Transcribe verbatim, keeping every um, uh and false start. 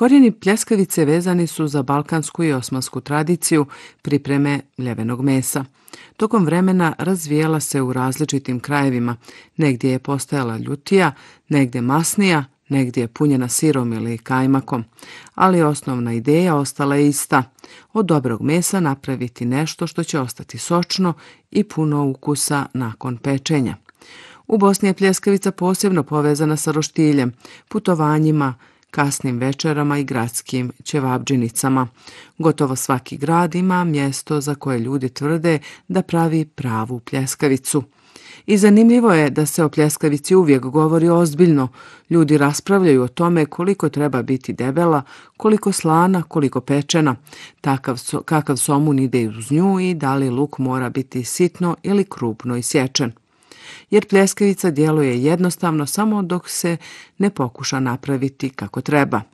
Korijeni pljeskavice vezani su za balkansku i osmansku tradiciju pripreme ljevenog mesa. Tokom vremena razvijala se u različitim krajevima, negdje je postojala ljutija, negdje masnija, negdje je punjena sirom ili kajmakom, ali osnovna ideja ostala je ista. Od dobrog mesa napraviti nešto što će ostati sočno i puno ukusa nakon pečenja. U Bosni je pljeskavica posebno povezana sa roštiljem, putovanjima, kasnim večerama i gradskim ćevabdžinicama. Gotovo svaki grad ima mjesto za koje ljudi tvrde da pravi pravu pljeskavicu. I zanimljivo je da se o pljeskavici uvijek govori ozbiljno. Ljudi raspravljaju o tome koliko treba biti debela, koliko slana, koliko pečena, takav so, kakav somun ide uz nju i da li luk mora biti sitno ili krupno isječen. Jer pljeskavica djeluje jednostavno samo dok se ne pokuša napraviti kako treba.